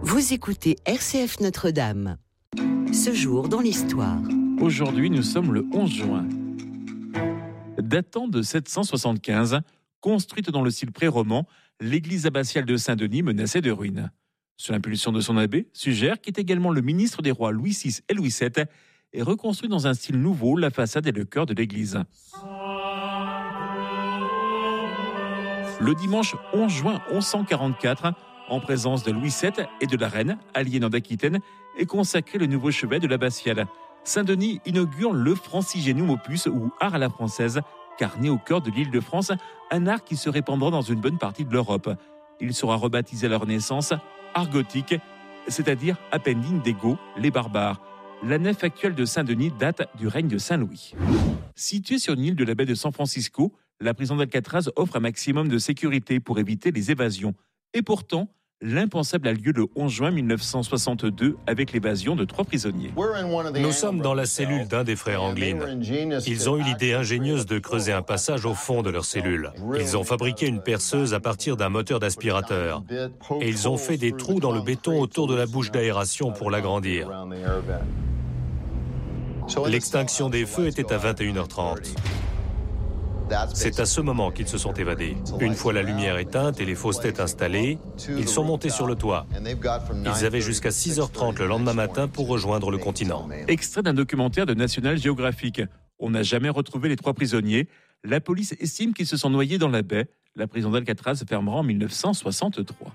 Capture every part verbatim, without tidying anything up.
Vous écoutez R C F Notre-Dame. Ce jour dans l'histoire. Aujourd'hui, nous sommes le onze juin. Datant de sept cent soixante-quinze, construite dans le style pré-roman, l'église abbatiale de Saint-Denis menaçait de ruine. Sous l'impulsion de son abbé, Suger, qui est également le ministre des rois Louis six et Louis sept, est reconstruit dans un style nouveau, la façade et le chœur de l'église. Le dimanche onze juin mille cent quarante-quatre, en présence de Louis sept et de la reine, aliénant d'Aquitaine, est consacré le nouveau chevet de l'abbatiale. Saint-Denis inaugure le Francigenium Opus, ou art à la française, car né au cœur de l'île de France, un art qui se répandra dans une bonne partie de l'Europe. Il sera rebaptisé à la Renaissance art gothique, c'est-à-dire appendine des Goths, les barbares. La nef actuelle de Saint-Denis date du règne de Saint-Louis. Située sur une île de la baie de San Francisco, la prison d'Alcatraz offre un maximum de sécurité pour éviter les évasions. Et pourtant, l'impensable a lieu le onze juin mille neuf cent soixante-deux avec l'évasion de trois prisonniers. Nous sommes dans la cellule d'un des frères Anglin. Ils ont eu l'idée ingénieuse de creuser un passage au fond de leur cellule. Ils ont fabriqué une perceuse à partir d'un moteur d'aspirateur. Et ils ont fait des trous dans le béton autour de la bouche d'aération pour l'agrandir. L'extinction des feux était à vingt et une heures trente. C'est à ce moment qu'ils se sont évadés. Une fois la lumière éteinte et les fausses têtes installées, ils sont montés sur le toit. Ils avaient jusqu'à six heures trente le lendemain matin pour rejoindre le continent. Extrait d'un documentaire de National Geographic. On n'a jamais retrouvé les trois prisonniers. La police estime qu'ils se sont noyés dans la baie. La prison d'Alcatraz fermera en mille neuf cent soixante-trois.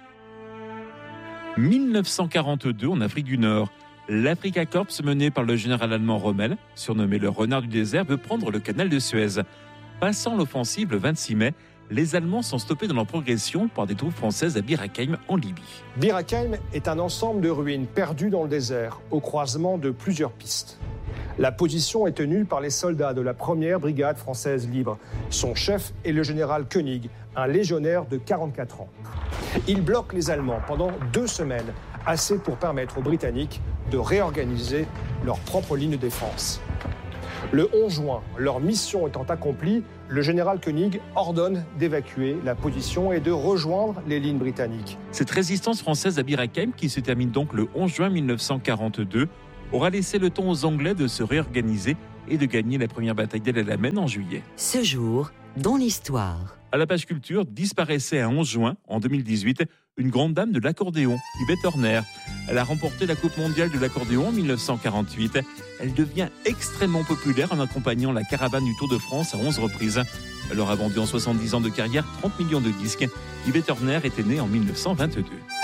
mille neuf cent quarante-deux, en Afrique du Nord. L'Africa Corps, mené par le général allemand Rommel, surnommé le renard du désert, veut prendre le canal de Suez. Passant l'offensive le vingt-six mai, les Allemands sont stoppés dans leur progression par des troupes françaises à Bir Hakeim en Libye. Bir Hakeim est un ensemble de ruines perdues dans le désert, au croisement de plusieurs pistes. La position est tenue par les soldats de la première brigade française libre. Son chef est le général Koenig, un légionnaire de quarante-quatre ans. Il bloque les Allemands pendant deux semaines, assez pour permettre aux Britanniques de réorganiser leur propre ligne de défense. Le onze juin, leur mission étant accomplie, le général Koenig ordonne d'évacuer la position et de rejoindre les lignes britanniques. Cette résistance française à Bir Hakeim, qui se termine donc le onze juin mille neuf cent quarante-deux, aura laissé le temps aux Anglais de se réorganiser et de gagner la première bataille d'El Alamein en juillet. Ce jour dans l'histoire. À la page culture, disparaissait un onze juin, en deux mille dix-huit, une grande dame de l'accordéon, Yvette Horner. Elle a remporté la Coupe mondiale de l'accordéon en mille neuf cent quarante-huit. Elle devient extrêmement populaire en accompagnant la caravane du Tour de France à onze reprises. Elle aura vendu en soixante-dix ans de carrière trente millions de disques. Yvette Horner était née en mille neuf cent vingt-deux.